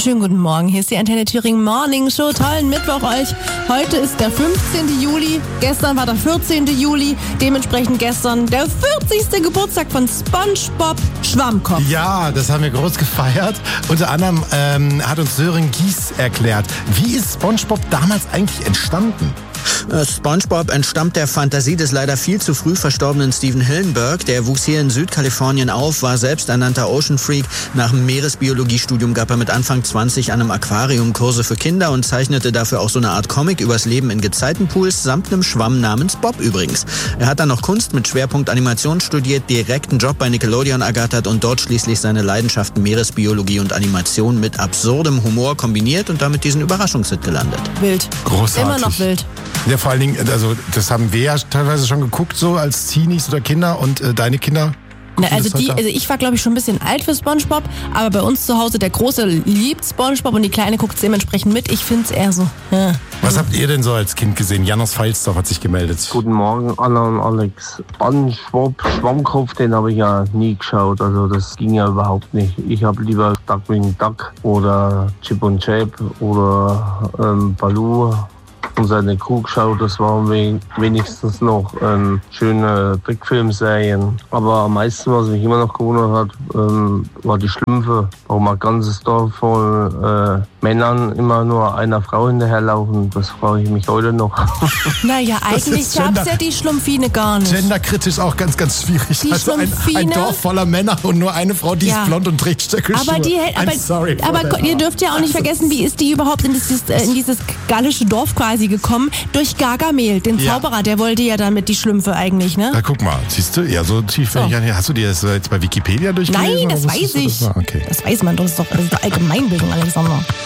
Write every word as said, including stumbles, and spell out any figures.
Schönen guten Morgen, hier ist die Antenne Thüringen Morning Show. Tollen Mittwoch euch. Heute ist der fünfzehnten Juli, gestern war der vierzehnten Juli, dementsprechend gestern der vierzigste Geburtstag von SpongeBob Schwammkopf. Ja, das haben wir groß gefeiert. Unter anderem ähm, hat uns Sören Gies erklärt, wie ist SpongeBob damals eigentlich entstanden? SpongeBob entstammt der Fantasie des leider viel zu früh verstorbenen Steven Hillenburg. Der wuchs hier in Südkalifornien auf, war selbsternannter Ocean Freak. Nach dem Meeresbiologiestudium gab er mit Anfang zwanzig an einem Aquarium Kurse für Kinder und zeichnete dafür auch so eine Art Comic übers Leben in Gezeitenpools samt einem Schwamm namens Bob übrigens. Er hat dann noch Kunst mit Schwerpunkt Animation studiert, direkt einen Job bei Nickelodeon ergattert und dort schließlich seine Leidenschaften Meeresbiologie und Animation mit absurdem Humor kombiniert und damit diesen Überraschungshit gelandet. Wild. Großartig. Immer noch wild. Ja, vor allen Dingen, also das haben wir ja teilweise schon geguckt, so als Teenies oder Kinder und äh, deine Kinder. Na, also, die, also ich war, glaube ich, schon ein bisschen alt für SpongeBob, aber bei uns zu Hause, der Große liebt SpongeBob und die Kleine guckt es dementsprechend mit. Ich finde es eher so. Ja. Was habt ihr denn so als Kind gesehen? Janos Feilsdorf hat sich gemeldet. Guten Morgen, Anna und Alex. SpongeBob Schwammkopf, den habe ich ja nie geschaut, also das ging ja überhaupt nicht. Ich habe lieber Duckwing Duck oder Chip und Chap oder ähm, Baloo und seine Crew geschaut. Das waren wenigstens noch ähm, schöne Trickfilmserien. Aber am meisten, was mich immer noch gewundert hat, ähm, war die Schlümpfe. Warum ein ganzes Dorf voll äh, Männern immer nur einer Frau hinterherlaufen, das frage ich mich heute noch. Naja, eigentlich gab es ja die Schlumpfine gar nicht. Genderkritisch auch ganz, ganz schwierig. Die also ein, ein Dorf voller Männer und nur eine Frau, die ja. ist blond und trägt Stöckelschuhe. Aber, die, aber, sorry aber ihr dürft ja auch nicht vergessen, wie ist die überhaupt in dieses, äh, in dieses gallische Dorf quasi gekommen? Durch Gargamel, den Zauberer, ja. der wollte ja damit die Schlümpfe eigentlich, ne? Na guck mal, siehst du, ja so tief, so. Ich, hast du dir das jetzt bei Wikipedia durchgelesen? Nein, das weiß ich. Das, okay. das weiß man, das ist doch, das ist doch Allgemeinbildung, Alexander.